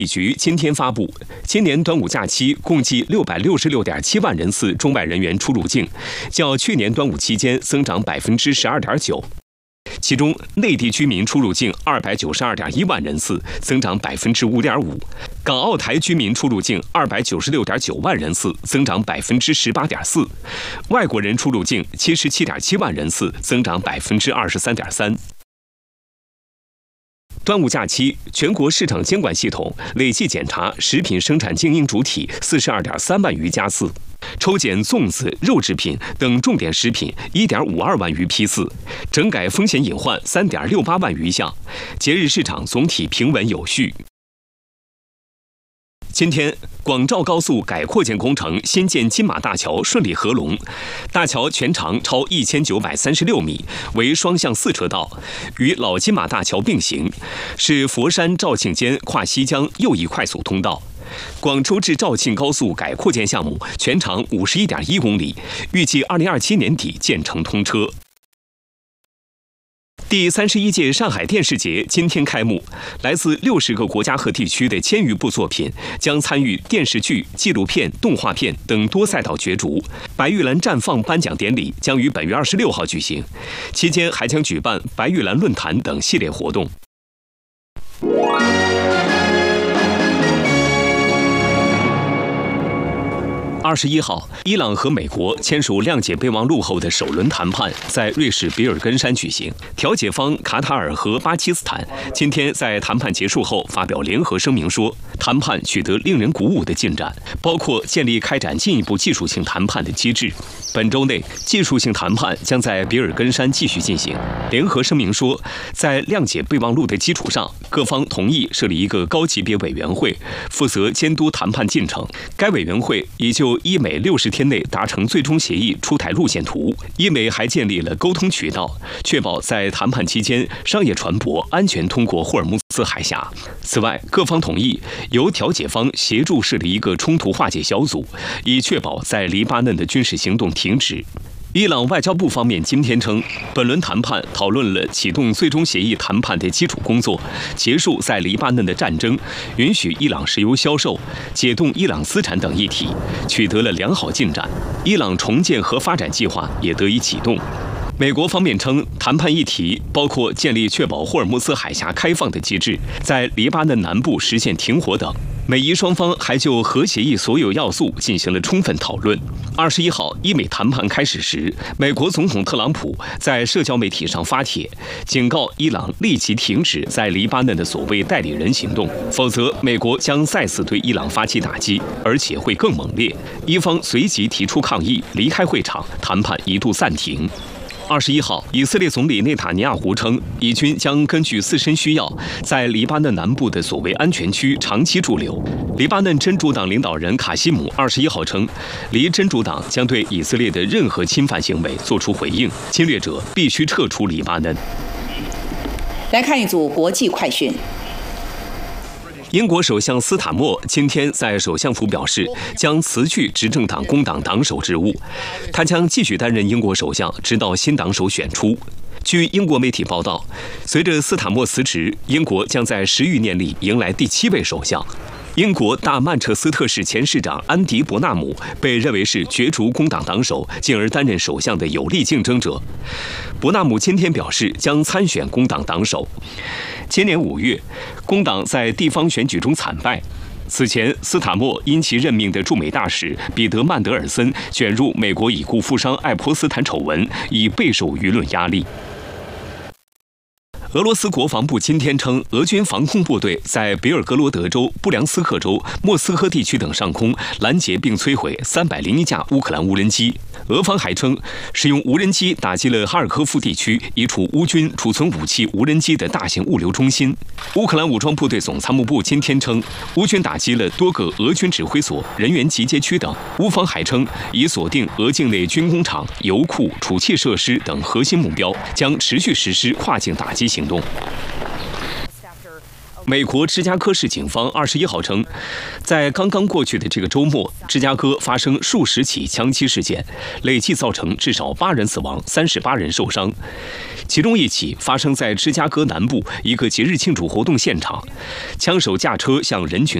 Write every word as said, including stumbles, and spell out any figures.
旅局今天发布，今年端午假期共计六百六十六点七万人次中外人员出入境，较去年端午期间增长百分之十二点九。其中，内地居民出入境二百九十二点一万人次，增长百分之五点五；港澳台居民出入境二百九十六点九万人次，增长百分之十八点四；外国人出入境七十七点七万人次，增长百分之二十三点三。端午假期，全国市场监管系统累计检查食品生产经营主体四十二点三万余家次，抽检粽子、肉制品等重点食品一点五二万余批次，整改风险隐患三点六八万余项，节日市场总体平稳有序。今天，广肇高速改扩建工程新建金马大桥顺利合龙，大桥全长超一千九百三十六米，为双向四车道，与老金马大桥并行，是佛山肇庆间跨西江又一快速通道。广州至肇庆高速改扩建项目全长五十一点一公里，预计二零二七年底建成通车。第三十一届上海电视节今天开幕，来自六十个国家和地区的千余部作品将参与电视剧、纪录片、动画片等多赛道角逐。白玉兰绽放颁奖典礼将于本月二十六号举行，期间还将举办白玉兰论坛等系列活动。二十一号，伊朗和美国签署谅解备忘录后的首轮谈判在瑞士比尔根山举行。调解方卡塔尔和巴基斯坦今天在谈判结束后发表联合声明说，谈判取得令人鼓舞的进展，包括建立开展进一步技术性谈判的机制。本周内，技术性谈判将在比尔根山继续进行。联合声明说，在谅解备忘录的基础上，各方同意设立一个高级别委员会，负责监督谈判进程。该委员会已就伊美六十天内达成最终协议出台路线图。伊美还建立了沟通渠道，确保在谈判期间商业船舶安全通过霍尔木兹海峡。此外，各方同意由调解方协助设立一个冲突化解小组，以确保在黎巴嫩的军事行动停止。伊朗外交部方面今天称，本轮谈判讨论了启动最终协议谈判的基础工作，结束在黎巴嫩的战争，允许伊朗石油销售，解冻伊朗资产等议题，取得了良好进展。伊朗重建和发展计划也得以启动。美国方面称，谈判议题包括建立确保霍尔木兹海峡开放的机制，在黎巴嫩南部实现停火等。美伊双方还就核协议所有要素进行了充分讨论。二十一号，伊美谈判开始时，美国总统特朗普在社交媒体上发帖，警告伊朗立即停止在黎巴嫩的所谓代理人行动，否则美国将再次对伊朗发起打击，而且会更猛烈。伊方随即提出抗议，离开会场，谈判一度暂停。二十一号，以色列总理内塔尼亚胡称，以军将根据自身需要，在黎巴嫩南部的所谓安全区长期驻留。黎巴嫩真主党领导人卡西姆二十一号称，黎真主党将对以色列的任何侵犯行为作出回应，侵略者必须撤出黎巴嫩。 来看一组国际快讯。 英国首相斯塔默今天在首相府表示，将辞去执政党工党党首职务，他将继续担任英国首相，直到新党首选出。据英国媒体报道，随着斯塔默辞职，英国将在十余年里迎来第七位首相。英国大曼彻斯特市前市长安迪·伯纳姆被认为是角逐工党党首，进而担任首相的有力竞争者。伯纳姆今天表示将参选工党党首。今年五月，工党在地方选举中惨败。此前，斯塔默因其任命的驻美大使彼得·曼德尔森卷入美国已故富商爱泼斯坦丑闻，已备受舆论压力。俄罗斯国防部今天称，俄军防空部队在别尔格罗德州、布良斯克州、莫斯科地区等上空拦截并摧毁三百零一架乌克兰无人机。俄方还称，使用无人机打击了哈尔科夫地区一处乌军储存武器无人机的大型物流中心。乌克兰武装部队总参谋部今天称，乌军打击了多个俄军指挥所、人员集结区等。乌方还称，已锁定俄境内军工厂、油库、储气设施等核心目标，将持续实施跨境打击行动。美国芝加哥市警方二十一号称，在刚刚过去的这个周末，芝加哥发生数十起枪击事件，累计造成至少八人死亡、三十八人受伤。 其中一起发生在芝加哥南部一个节日庆祝活动现场，枪手驾车向人群